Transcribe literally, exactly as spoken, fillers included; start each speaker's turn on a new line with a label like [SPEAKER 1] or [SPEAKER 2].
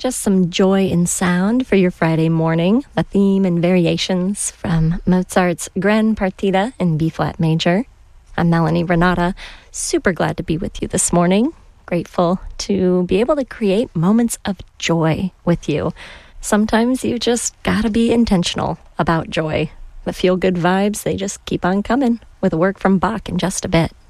[SPEAKER 1] Just some joy in sound for your Friday morning. The theme and variations from Mozart's Grand Partita in B-flat major. I'm Melanie Renata, super glad to be with you this morning. Grateful to be able to create moments of joy with you. Sometimes you just gotta be intentional about joy. The feel-good vibes, they just keep on coming with a work from Bach in just a bit.